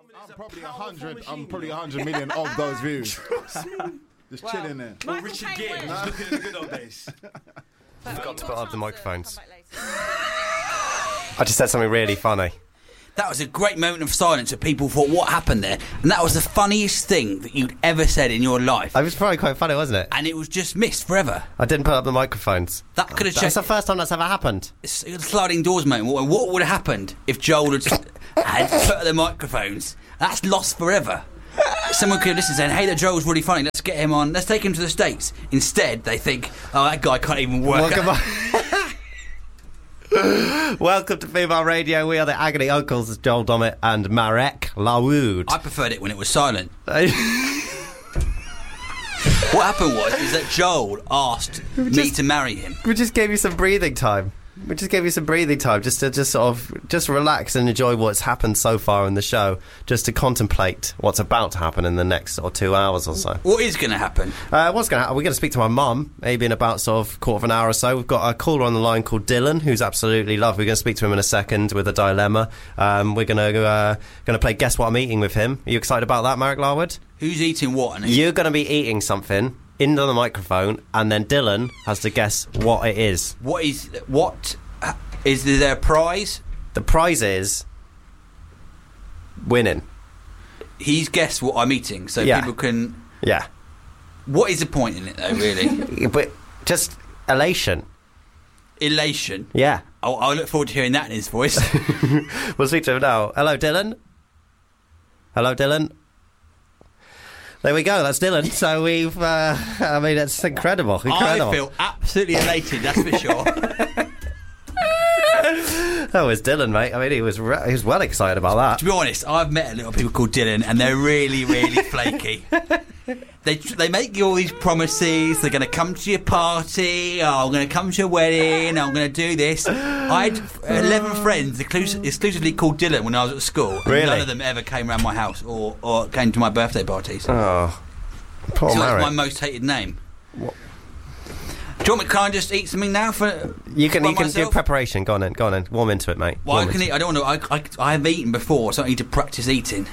I'm probably 100. I'm probably 100 million of those views. Just chilling there. Well, Richard Gere was looking in the good old days. I forgot to put up the microphones. I just said something really funny. That was a great moment of silence where people thought, what happened there? And that was the funniest thing that you'd ever said in your life. It was probably quite funny, wasn't it? And it was just missed forever. I didn't put up the microphones. That could have That's checked. the first time that's ever happened. It's a sliding doors moment. What would have happened if Joel had put up the microphones? That's lost forever. Someone could have listened and said, hey, that Joel's really funny, let's get him on, let's take him to the States. Instead, they think, oh, that guy can't even work. Welcome to Female Radio. We are the Agony Uncles. It's Joel Dommett and Marek Lawood. I preferred it when it was silent. What happened is that Joel asked me to marry him. We just gave you some breathing time. Just to just relax and enjoy what's happened so far in the show, just to contemplate what's about to happen in the next sort of 2 hours or so. What is going to happen? What's going to happen? We're going to speak to my mum, maybe in about sort of quarter of an hour or so. We've got a caller on the line called Dylan, who's absolutely lovely. We're going to speak to him in a second with a dilemma. We're going to play Guess What I'm Eating with him. Are you excited about that, Marek Larwood? Who's eating what? You're going to be eating something into the microphone, and then Dylan has to guess what it is. Is there a prize? The prize is winning. He's guessed what I'm eating, so people can... Yeah. What is the point in it, though, really? But just elation. Elation? Yeah. I look forward to hearing that in his voice. We'll speak to him now. Hello, Dylan. There we go, that's Dylan. So we've, it's incredible. I feel absolutely elated, that's for sure. That was Dylan, mate. I mean, he was well excited about that. To be honest, I've met a little people called Dylan, and they're really, really flaky. They make you all these promises. They're going to come to your party. Oh, I'm going to come to your wedding. I'm going to do this. I had 11 friends exclusively called Dylan when I was at school. And none of them ever came around my house or came to my birthday parties. Oh, poor So Marek. that's my most hated name. What? Do you want me? Can I just eat something now? You can do preparation. Go on in. Warm into it, mate. Well, I can eat. I don't want to. I have eaten before, so I need to practice eating.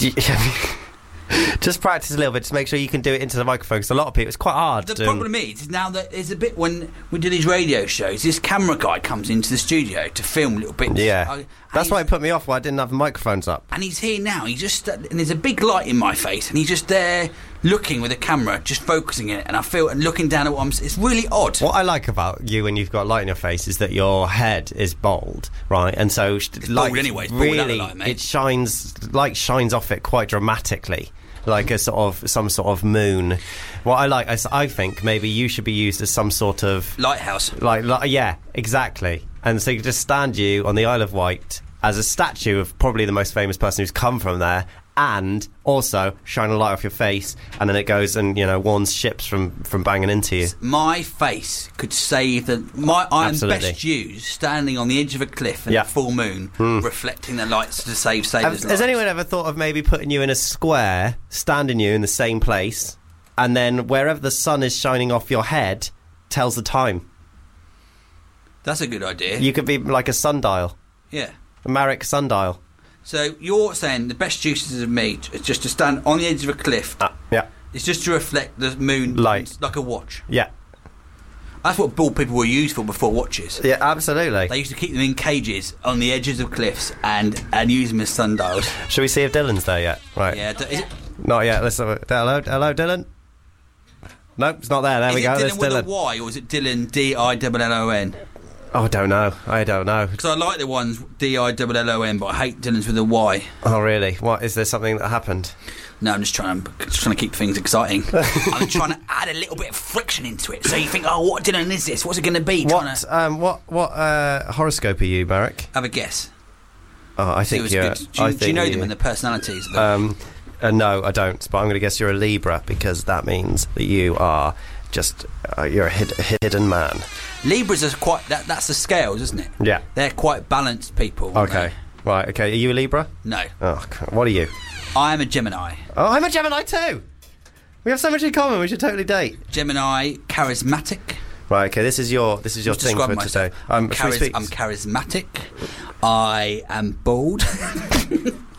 Just practice a little bit. Just make sure you can do it into the microphone. Because a lot of people, it's quite hard. The problem is now that there's a bit when we do these radio shows, this camera guy comes into the studio to film little bits. Yeah, that's why it put me off. Why I didn't have the microphones up. And he's here now. And there's a big light in my face, and he's just there looking with a camera, just focusing it. And I feel and looking down at what it's really odd. What I like about you when you've got light in your face is that your head is bald, right? And so it's bald anyway. It's bald really, light, mate. Light shines off it quite dramatically. Like some sort of moon. What I like is I think maybe you should be used as some sort of lighthouse. Yeah, exactly. And so you could just stand you on the Isle of Wight as a statue of probably the most famous person who's come from there, and also shine a light off your face, and then it goes and warns ships from banging into you. My face could save I am best used standing on the edge of a cliff in a full moon, reflecting the lights to save sailors' lives. Has anyone ever thought of maybe putting you in a square, standing you in the same place, and then wherever the sun is shining off your head tells the time? That's a good idea. You could be like a sundial. Yeah. A Marek sundial. So you're saying the best uses of meat is just to stand on the edge of a cliff. Yeah. It's just to reflect the moon light, like a watch. Yeah. That's what bald people were used for before watches. Yeah, absolutely. They used to keep them in cages on the edges of cliffs and use them as sundials. Shall we see if Dylan's there yet? Right. Yeah. Is it? Not yet. Let's have a, hello, Dylan. Nope, it's not there. There we go. Is it Dylan with a Y or is it Dylan D-I-L-L-O-N? Oh, I don't know. Because I like the ones D-I-L-L-O-N, but I hate Dylan's with a Y. Oh, really? What? Is there something that happened? No, I'm just trying to keep things exciting. I'm trying to add a little bit of friction into it, so you think, oh, what Dylan is this? What's it going to be? What horoscope are you, Marek? Have a guess. Oh, I think you're... Do you know them and the personalities? No, I don't. But I'm going to guess you're a Libra, because that means that you are just you're a hidden man. Libras are quite... That's the scales, isn't it? Yeah. They're quite balanced people. Okay. Right, okay. Are you a Libra? No. Oh, what are you? I am a Gemini. Oh, I'm a Gemini too! We have so much in common, we should totally date. Gemini, charismatic. Right, okay, this is your thing for today. I'm charismatic. I am bald.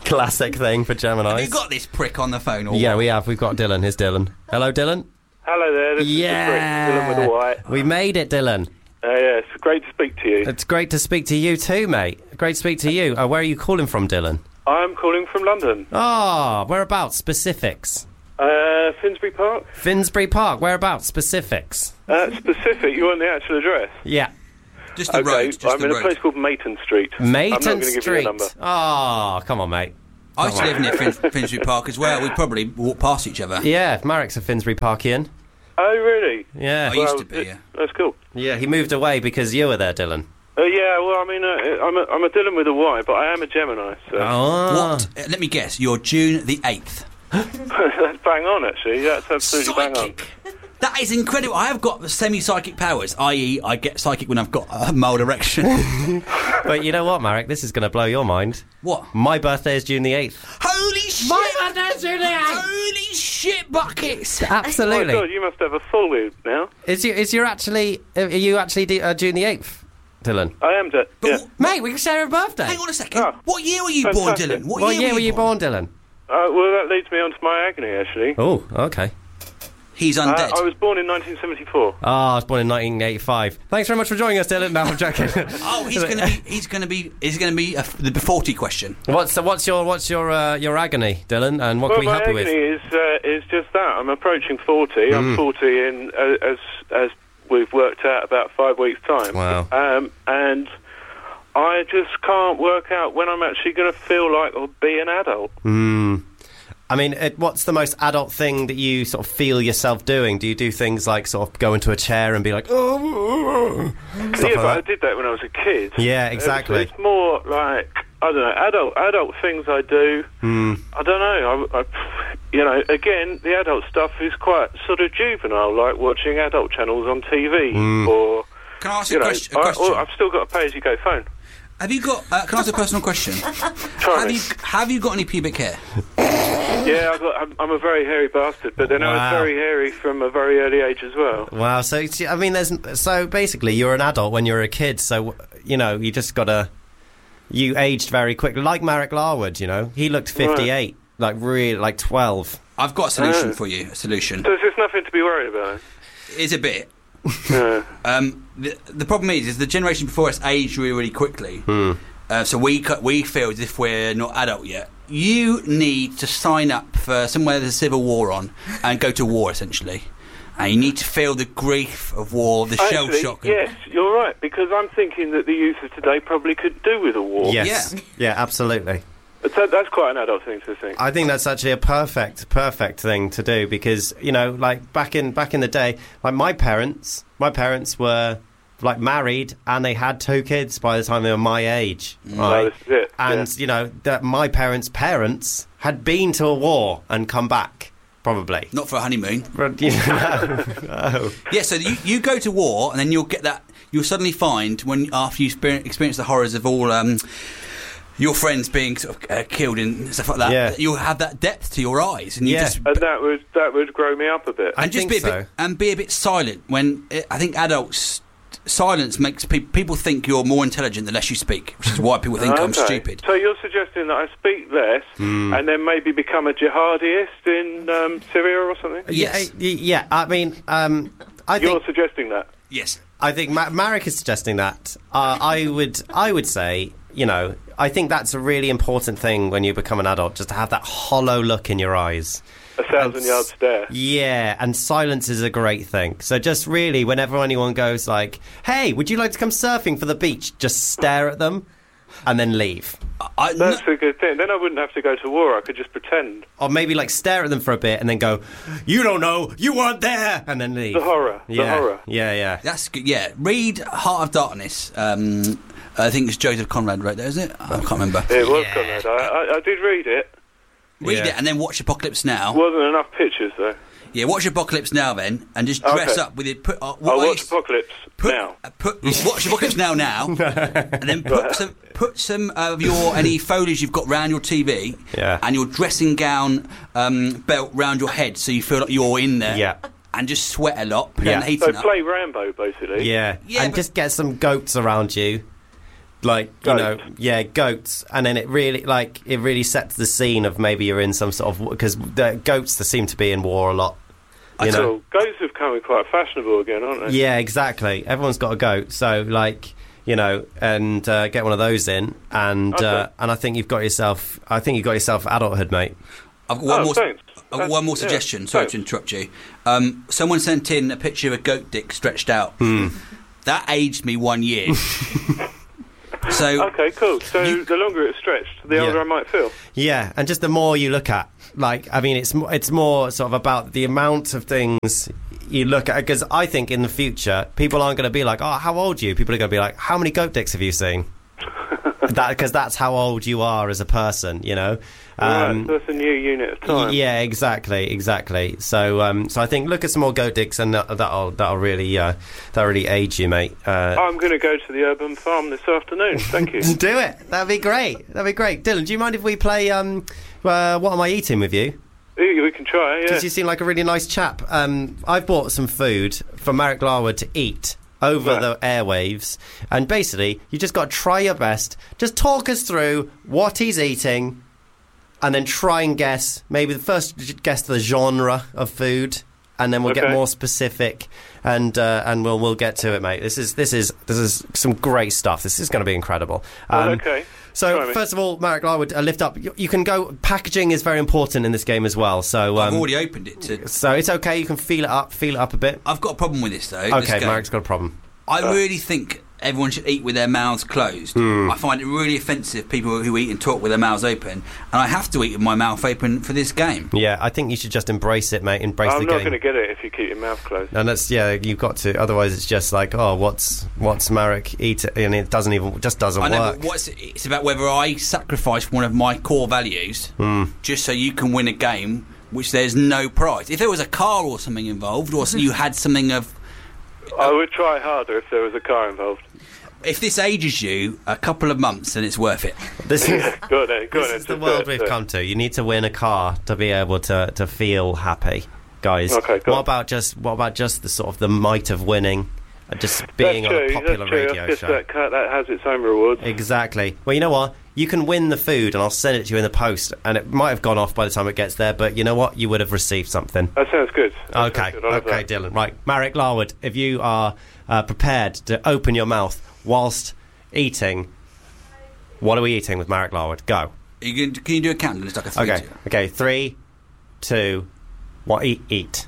Classic thing for Geminis. Have you got this prick on the phone? Or Yeah, what? we have. We've got Dylan. Here's Dylan. Hello, Dylan. Hello there, this is Dylan with a Y. We made it, Dylan. Yeah, it's great to speak to you. It's great to speak to you too, mate. Great to speak to you. Where are you calling from, Dylan? I'm calling from London. Whereabouts? Specifics. Finsbury Park. Finsbury Park. Whereabouts? Specifics. Specific, you want the actual address? Yeah. Just the Okay, road. Just I'm the in road. a place called Mayton Street. I'm not Mayton going to give you a Street. number. Oh, come on, mate. I used to live near Finsbury Park as well. We probably walk past each other. Yeah, Marek's a Finsbury Parkian. Oh, really? Yeah. I used to be. Yeah. That's cool. Yeah, he moved away because you were there, Dylan. Yeah, well, I mean, I'm a Dylan with a Y, but I am a Gemini, so... Oh. What? Let me guess. You're June the 8th. That's bang on, actually. That's absolutely bang on. Psychic. That is incredible. I have got semi-psychic powers, i.e. I get psychic when I've got a mild erection. But you know what, Marek? This is going to blow your mind. What? My birthday is June the 8th. Holy shit! My birthday's June the 8th! Holy shit buckets! Oh, my Absolutely. God, you must have a full mood now. Are you actually June the 8th, Dylan? I am, yeah. Mate, we can share a birthday. Hang on a second. Oh. What year were you born, Fantastic. Dylan? What year were you born, Dylan? Well, that leads me on to my agony, actually. Oh, okay. He's undead. I was born in 1974. I was born in 1985. Thanks very much for joining us, Dylan. No, I'm joking. Oh, he's going to be the 40 question. What's your agony, Dylan, and what Well, can we my help you agony with? is just that. I'm approaching 40. I'm 40 in, as we've worked out, about 5 weeks' time. Wow. And I just can't work out when I'm actually going to feel like or be an adult. I mean, what's the most adult thing that you sort of feel yourself doing? Do you do things like sort of go into a chair and be like, oh, stuff Yeah, like but I that? did that when I was a kid. Yeah, exactly. It's more like, I don't know, adult things I do. I don't know. Again, the adult stuff is quite sort of juvenile, like watching adult channels on TV or. Can I ask a question? I've still got a pay-as-you-go phone. Have you got? Can I ask a personal question? Try me. Have you got any pubic hair? Yeah, I'm a very hairy bastard, but then I Wow. was very hairy from a very early age as well. Wow. So I mean, so basically, you're an adult when you're a kid. So you just gotta. You aged very quickly, like Marek Larwood. He looked 58, like really, like 12. I've got a solution for you. A solution. So there's nothing to be worried about. It's a bit. Yeah. The problem is the generation before us aged really, really quickly. So we feel as if we're not adult yet. You need to sign up for somewhere there's a civil war on and go to war, essentially. And you need to feel the grief of war, the shell Actually, shock. yes, you're right, because I'm thinking that the youth of today probably could do with a war. Yes. Yeah, absolutely. But that's quite an adult thing to think. I think that's actually a perfect thing to do because like back in the day, like my parents were like married and they had 2 kids by the time they were my age, right? No, this is it. And that my parents' parents had been to a war and come back, probably. Not for a honeymoon. But, no. Yeah, so you go to war and then you'll get that. You'll suddenly find after you experience the horrors of all your friends being sort of killed and stuff like that, Yeah. you'll have that depth to your eyes, and you Yeah. just And that would grow me up a bit. I and just think be a bit silent. When I think adults. Silence makes people think you're more intelligent the less you speak, which is why people think I'm Okay. stupid. So you're suggesting that I speak less and then maybe become a jihadist in Syria or something? Yes. Yeah. I mean, I You're think suggesting that? Yes. I think Marek is suggesting that. I would say, I think that's a really important thing when you become an adult, just to have that hollow look in your eyes. 1,000-yard stare. Yeah, and silence is a great thing. So just really, whenever anyone goes like, hey, would you like to come surfing for the beach? Just stare at them and then leave. That's a good thing. Then I wouldn't have to go to war. I could just pretend. Or maybe like stare at them for a bit and then go, you don't know, you weren't there, and then leave. The horror. Yeah. The horror. Yeah. That's good. Yeah, read Heart of Darkness. I think it's Joseph Conrad wrote that, is it? I can't remember. It was Conrad. I did read it. Read Yeah. it and then watch Apocalypse Now. Wasn't enough pictures, though. Yeah, watch Apocalypse Now then, and just dress Okay. up with it. I'll watch Apocalypse now. Watch Apocalypse Now, and then put some of any foliage you've got round your TV, Yeah. and your dressing gown belt round your head, so you feel like you're in there. Yeah. And just sweat a lot. Yeah. The heating So up. play Rambo, basically. Yeah. Yeah, And but- just get some goats around you. like Goats. goats, and then it really sets the scene of maybe you're in some sort of, because the goats they seem to be in war a lot. You know? Cool. Goats have become quite fashionable again, aren't they? Yeah, exactly. Everyone's got a goat, so and get one of those in, and I think you've got yourself. I think you've got yourself adulthood, mate. I've got Thanks. I've got one more suggestion. Sorry to interrupt you. Someone sent in a picture of a goat dick stretched out. That aged me 1 year. So okay, cool. So the longer it's stretched, the older I might feel. Yeah, and just the more you look at, it's more sort of about the amount of things you look at. Because I think in the future, people aren't going to be like, "Oh, how old are you?" People are going to be like, "How many goat dicks have you seen?" Because that's how old you are as a person, you know. Right, so that's a new unit of time. Yeah, exactly. So, I think look at some more goat dicks, and that'll really age you, mate. I'm going to go to the urban farm this afternoon. Thank you. Do it. That'd be great. Dylan, do you mind if we play What Am I Eating with you? We can try. Yeah. Because you seem like a really nice chap. I've bought some food for Marek Larwood to eat over the airwaves, and basically you just got to try your best. Just talk us through what he's eating, and then try and guess, maybe the first guess the genre of food, and then we'll get more specific, and we'll get to it, mate. This is some great stuff. This is going to be incredible. Okay. So first of all, Marek Larwood, lift up. You can go. Packaging is very important in this game as well. So I've already opened it. So it's okay. You can feel it up a bit. I've got a problem with this though. Okay, Marek's got a problem. I really think everyone should eat with their mouths closed. I find it really offensive, people who eat and talk with their mouths open, and I have to eat with my mouth open for this game. Yeah, I think you should just embrace it, mate. Embrace the game. I'm not going to get it if you keep your mouth closed. And you've got to. Otherwise, it's just like, oh, what's Marek eat? And it doesn't work. But it's about whether I sacrifice one of my core values just so you can win a game, which there's no prize. If there was a car or something involved, or you had something of. I would try harder if there was a car involved. If this ages you a couple of months, then it's worth it. This is this is the world we've come to. You need to win a car to be able to feel happy, guys. Okay, what about just the sort of the might of winning, just being on a popular radio show? That has its own rewards. Exactly. Well, you know what? You can win the food, and I'll send it to you in the post. And it might have gone off by the time it gets there, but you know what? You would have received something. That sounds good. Okay, Dylan. Right, Marek Larwood, if you are prepared to open your mouth whilst eating, what are we eating with Marek Larwood? Go. Can you do a countdown? It's like a 3, 2. Okay. 3, 2, 1. Eat.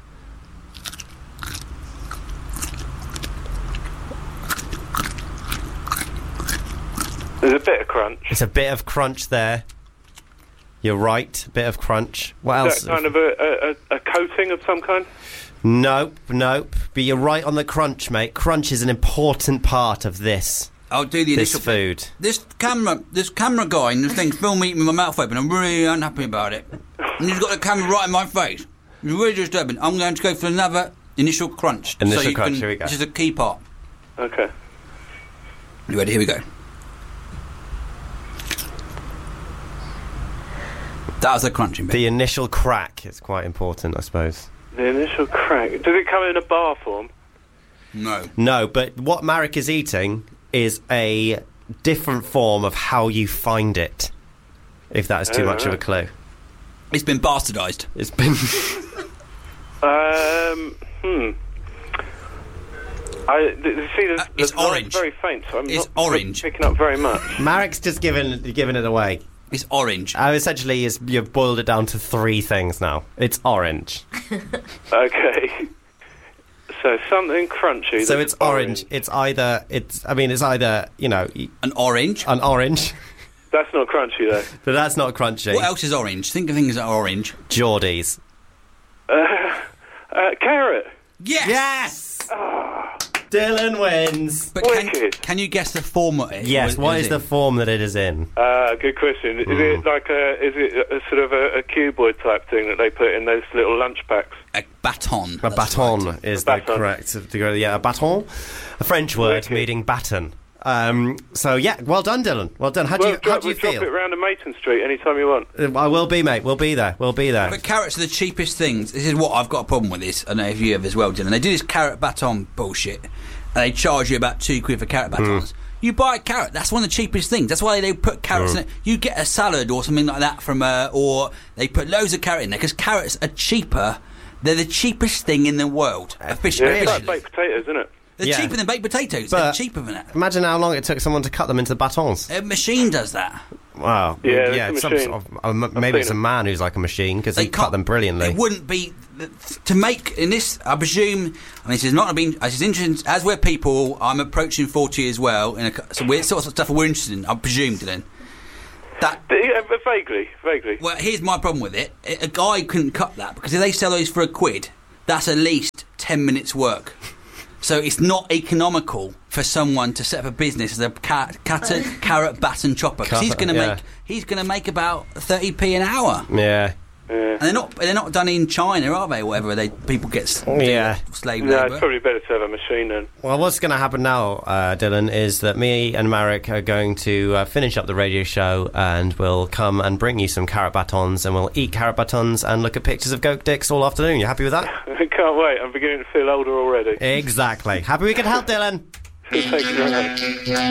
There's a bit of crunch. It's a bit of crunch there. You're right, a bit of crunch. What else? Is that kind of a coating of some kind? Nope. But you're right on the crunch, mate. Crunch is an important part of this. I'll do the initial food. This camera guy in this thing filmed me eating with my mouth open. I'm really unhappy about it. And he's got the camera right in my face. It's really disturbing. I'm going to go for another initial crunch. Here we go. This is a key part. Okay. You ready? Here we go. That was a crunching bit. The initial crack is quite important, I suppose. The initial crack. Does it come in a bar form? No, but what Marek is eating is a different form of how you find it, if that is too much of a clue. It's been bastardised. It's been... It's orange. Very faint, so I'm it's not orange. picking up very much. Marek's just given it away. It's orange. Essentially, you've boiled it down to 3 things now. It's orange. Okay. So something crunchy. So it's orange. It's either you know, an orange. An orange. That's not crunchy though. But that's not crunchy. What else is orange? Think of things that are orange. Geordies. Carrot. Yes. Dylan wins. But can you guess the form of it? Yes. What is the form that it is in? Good question. Is it like a sort of a cuboid type thing that they put in those little lunch packs? A baton. A baton is the correct. Yeah, a baton, a French word meaning baton. So yeah, well done, Dylan. Well done. How do you feel? Drop it round to Mayton Street anytime you want. I will be, mate. We'll be there. But carrots are the cheapest things. This is what I've got a problem with this. I don't know if you have as well, Dylan. They do this carrot baton bullshit, and they charge you about £2 for carrot batons. You buy a carrot. That's one of the cheapest things. That's why they put carrots in it. You get a salad or something like that from or they put loads of carrot in there because carrots are cheaper. They're the cheapest thing in the world. Officially. It's like baked potatoes, isn't it? They're cheaper than baked potatoes. But They're cheaper than that. Imagine how long it took someone to cut them into batons. A machine does that. Wow. Yeah, it's a machine. maybe it's a man who's like a machine because they cut them brilliantly. It wouldn't be to make in this. I presume. I mean, this is not been. This is interesting. As we're people, I'm approaching 40 as well. So we're sort of stuff we're interested in. I presume, Dylan. Vaguely. Well, here's my problem with it. A guy couldn't cut that because if they sell those for £1, that's at least 10 minutes work. So it's not economical for someone to set up a business as a carrot baton chopper because he's going to make about 30p an hour. Yeah. And they're not done in China, are they? Or whatever people get slave labour. No, it's probably better to have a machine then. Well, what's going to happen now, Dylan, is that me and Marek are going to finish up the radio show and we'll come and bring you some carrot batons and we'll eat carrot batons and look at pictures of goat dicks all afternoon. You happy with that? I can't wait. I'm beginning to feel older already. Exactly. Happy we could help, Dylan. Thank you very much.